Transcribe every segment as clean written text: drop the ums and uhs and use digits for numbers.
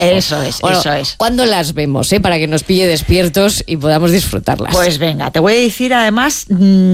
Eso es, bueno, eso es. ¿Cuándo las vemos, para que nos pille despiertos y podamos disfrutarlas? Pues venga, te voy a decir además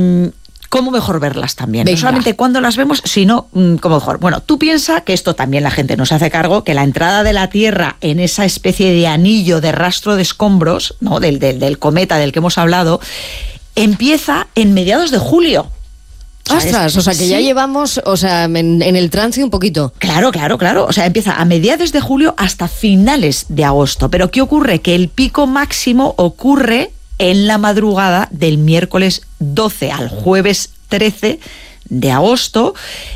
cómo mejor verlas también. Venga. No solamente cuándo las vemos, sino cómo mejor. Bueno, tú piensa que esto también la gente nos hace cargo, que la entrada de la Tierra en esa especie de anillo de rastro de escombros, ¿no? del cometa del que hemos hablado, empieza en mediados de julio. ¡Ostras! O sea, que ya llevamos, en el trance un poquito. Claro. O sea, empieza a mediados de julio hasta finales de agosto. Pero ¿qué ocurre? Que el pico máximo ocurre en la madrugada del miércoles 12 al jueves 13 de agosto,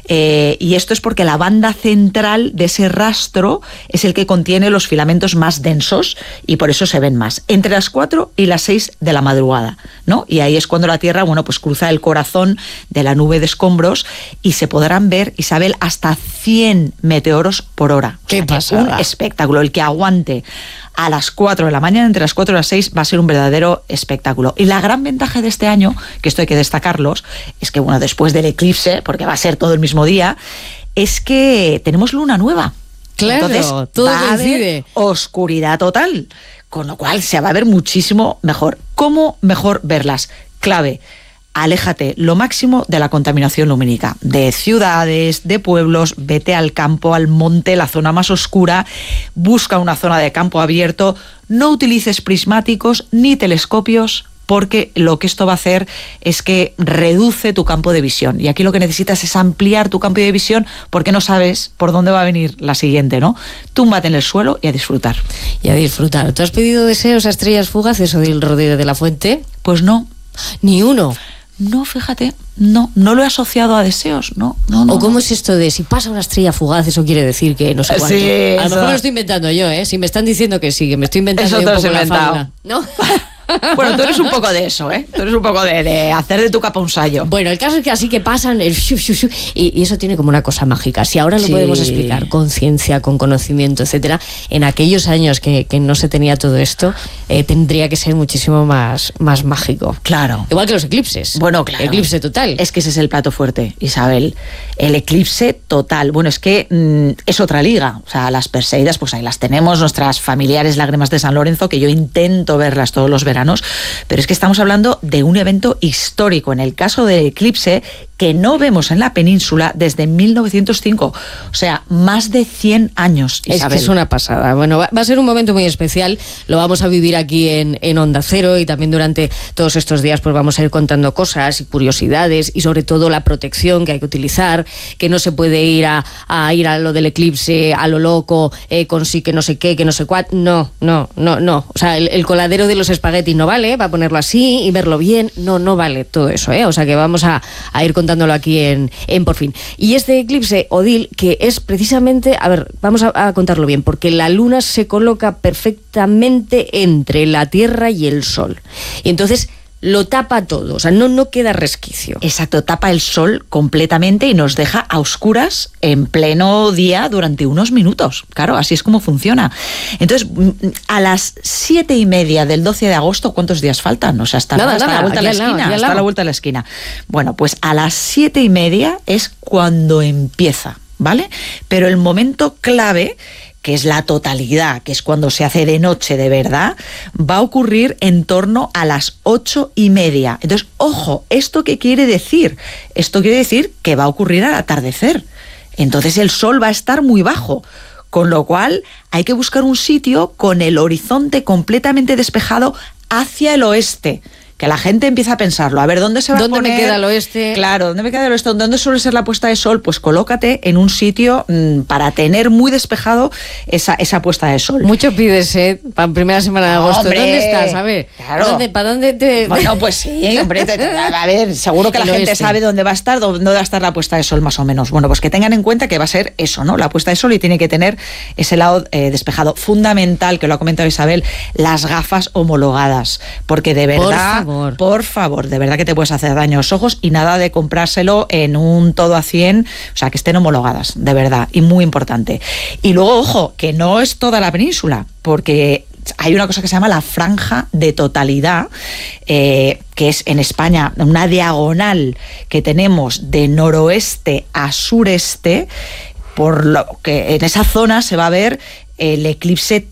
y esto es porque la banda central de ese rastro es el que contiene los filamentos más densos y por eso se ven más, entre las 4 y las 6 de la madrugada, ¿no? Y ahí es cuando la Tierra, pues cruza el corazón de la nube de escombros y se podrán ver, Isabel, hasta 100 meteoros por hora. ¡Qué pasada! Un espectáculo. El que aguante a las 4 de la mañana, entre las 4 y las 6, va a ser un verdadero espectáculo. Y la gran ventaja de este año, que esto hay que destacarlos, es que, después del eclipse, porque va a ser todo el mismo día, es que tenemos luna nueva. Claro, entonces, todo va a coincide. haber oscuridad total, con lo cual se va a ver muchísimo mejor. ¿Cómo mejor verlas? Clave: aléjate lo máximo de la contaminación lumínica, de ciudades, de pueblos, vete al campo, al monte, la zona más oscura, busca una zona de campo abierto, no utilices prismáticos ni telescopios, porque lo que esto va a hacer es que reduce tu campo de visión. Y aquí lo que necesitas es ampliar tu campo de visión, porque no sabes por dónde va a venir la siguiente, ¿no? Túmbate en el suelo y a disfrutar. Y a disfrutar. ¿Tú has pedido deseos a estrellas fugaces, Odil Rodríguez de la Fuente? Pues no. Ni uno. No, fíjate, no lo he asociado a deseos, no. ¿O cómo es esto de si pasa una estrella fugaz, eso quiere decir que no sé cuánto? Sí, a lo mejor lo estoy inventando yo, Si me están diciendo que sí, que me estoy inventando eso yo un poco la inventado. fauna, ¿no? Bueno, tú eres un poco de eso, Tú eres un poco de hacer de tu capa un sayo. Bueno, el caso es que así que pasan el y eso tiene como una cosa mágica. Si ahora lo podemos explicar con ciencia, con conocimiento, etcétera, en aquellos años que no se tenía todo esto, tendría que ser muchísimo más mágico. Claro. Igual que los eclipses. Bueno, claro. Eclipse total. Es que ese es el plato fuerte, Isabel. El eclipse total. Bueno, es que es otra liga. O sea, las Perseidas, pues ahí las tenemos, nuestras familiares lágrimas de San Lorenzo, que yo intento verlas todos los veranos. Pero es que estamos hablando de un evento histórico, en el caso del eclipse, que no vemos en la península desde 1905. O sea, más de 100 años, Isabel. Es que es una pasada. Bueno, va a ser un momento muy especial. Lo vamos a vivir aquí en Onda Cero, y también durante todos estos días pues vamos a ir contando cosas y curiosidades, y sobre todo la protección que hay que utilizar, que no se puede ir a lo del eclipse a lo loco, con sí que no sé qué, que no sé cuánto. No. O sea, el coladero de los espaguetis no vale, va a ponerlo así y verlo bien. No vale todo eso, O sea que vamos a ir contándolo aquí en Por Fin. Y este eclipse, Odil, que es precisamente, vamos a contarlo bien, porque la luna se coloca perfectamente entre la Tierra y el Sol. Y entonces lo tapa todo, o sea, no queda resquicio. Exacto, tapa el sol completamente y nos deja a oscuras en pleno día durante unos minutos. Claro, así es como funciona. Entonces, a las 7:30 del 12 de agosto, ¿cuántos días faltan? O sea, hasta la vuelta de la esquina. Hasta la vuelta de la esquina. Bueno, pues a las 7:30 es cuando empieza, ¿vale? Pero el momento clave, que es la totalidad, que es cuando se hace de noche de verdad, va a ocurrir en torno a las 8:30. Entonces, ojo, ¿esto qué quiere decir? Esto quiere decir que va a ocurrir al atardecer. Entonces el sol va a estar muy bajo, con lo cual hay que buscar un sitio con el horizonte completamente despejado hacia el oeste. Que la gente empieza a pensarlo, a ver, ¿dónde se va a poner? ¿Dónde me queda el oeste? Claro, ¿dónde me queda el oeste? ¿Dónde suele ser la puesta de sol? Pues colócate en un sitio para tener muy despejado esa puesta de sol. Mucho pides, para primera semana de agosto. ¡Hombre! ¿Dónde estás? A ver, claro. ¿para dónde te...? Bueno, pues sí, hombre, a ver, seguro que la gente sabe dónde va a estar la puesta de sol más o menos. Bueno, pues que tengan en cuenta que va a ser eso, ¿no? La puesta de sol, y tiene que tener ese lado despejado. Fundamental, que lo ha comentado Isabel, las gafas homologadas, porque de verdad... Por favor, de verdad que te puedes hacer daño a los ojos, y nada de comprárselo en un todo a 100, o sea, que estén homologadas, de verdad, y muy importante. Y luego, ojo, que no es toda la península, porque hay una cosa que se llama la franja de totalidad, que es en España una diagonal que tenemos de noroeste a sureste, por lo que en esa zona se va a ver el eclipse